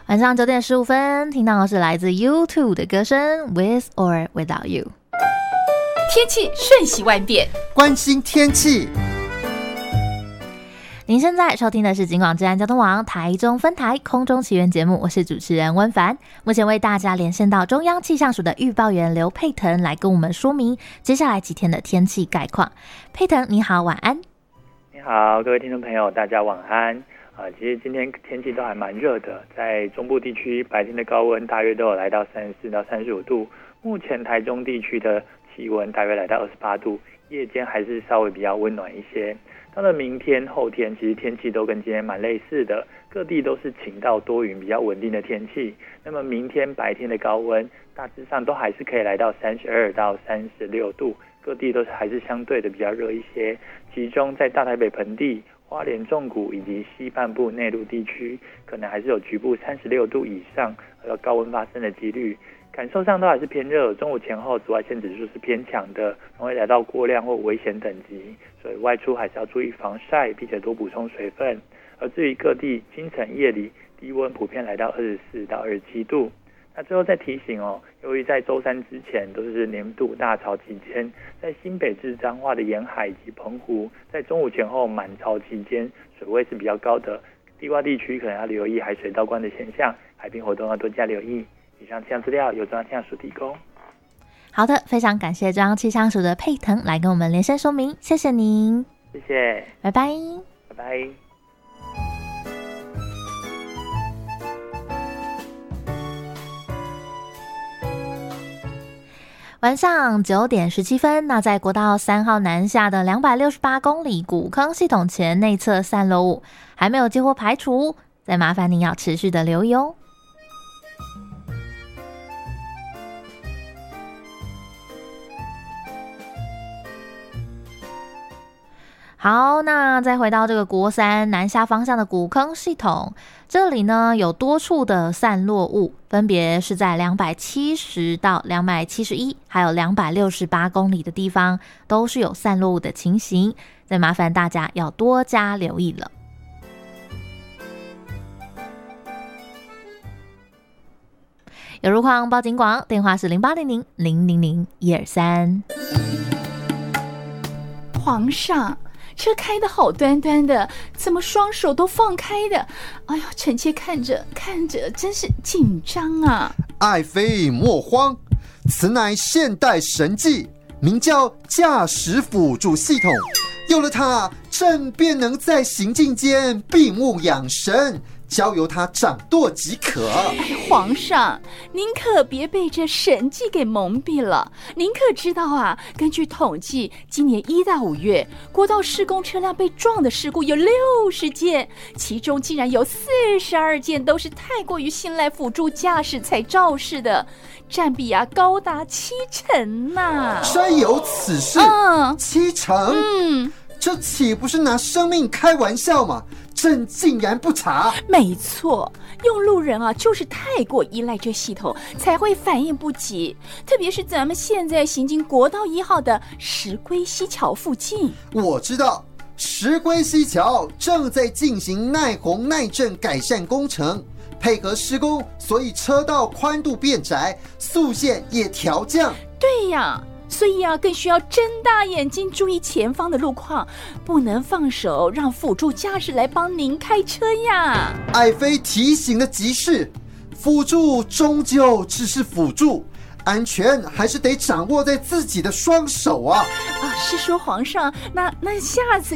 晚上9点15分，听到的是来自 U2 的歌声 With or Without You。 天气瞬息万变， 关心天气。 您现在收听的是警广治安交通网台中分台空中奇缘节目，我是主持人温凡。目前为大家连线到中央气象署的预报员刘佩腾来跟我们说明接下来几天的天气概况。佩腾你好，晚安。 你好，各位听众朋友，大家晚安。其实今天天气都还蛮热的，在中部地区白天的高温大约都有来到34到35度，目前台中地区的气温大约来到28度，夜间还是稍微比较温暖一些。到了明天后天，其实天气都跟今天蛮类似的，各地都是晴到多云比较稳定的天气。那么明天白天的高温大致上都还是可以来到32到36度，各地都是还是相对的比较热一些，其中在大台北盆地、花莲纵谷以及西半部内陆地区，可能还是有局部36度以上和高温发生的几率。感受上都还是偏热，中午前后紫外线指数是偏强的，容易来到过量或危险等级，所以外出还是要注意防晒，并且多补充水分。而至于各地清晨夜里低温普遍来到24到27度。那最后再提醒由于在周三之前都是年度大潮期间，在新北至彰化的沿海以及澎湖，在中午前后满潮期间水位是比较高的，低洼地区可能要留意海水倒灌的现象，海滨活动要多加留意。以上气象资料由中央气象署提供。 好的，非常感谢中央气象署的佩腾来跟我们连线说明，谢谢您。 谢谢， 拜拜。 拜拜。 晚上9点17分，那在国道3号南下的268公里古坑系统前内侧散落物还没有几乎排除，再麻烦您要持续的留意哦。好，那再回到这个国三南下方向的古坑系统，这里呢有多处的散落物，分别是在270到271还有268公里的地方都是有散落物的情形，再麻烦大家要多加留意了。有路况报警广，电话是0800-000-123。 皇上，车开得好端端的，怎么双手都放开的？哎呦，臣妾看着真是紧张啊！ 爱妃莫慌，此乃现代神技，名叫驾驶辅助系统。有了它，朕便能在行进间闭目养神，交由他掌舵即可。 皇上，您可别被这神迹给蒙蔽了。您可知道啊，根据统计，今年1到5月，国道施工车辆被撞的事故有60件，其中竟然有42件都是太过于信赖辅助驾驶才肇事的，占比高达70%呐！ 真有此事？70%？这岂不是拿生命开玩笑吗？朕竟然不查。 没错，用路人就是太过依赖这系统，才会反应不及。特别是咱们现在行经国道1号的石龟溪桥附近， 我知道石龟溪桥正在进行耐洪耐震改善工程，配合施工，所以车道宽度变窄，速限也调降。 对呀，所以更需要睁大眼睛注意前方的路况，不能放手让辅助驾驶来帮您开车呀。 爱妃提醒的极是，辅助终究只是辅助，安全还是得掌握在自己的双手啊！ 是说皇上，那下次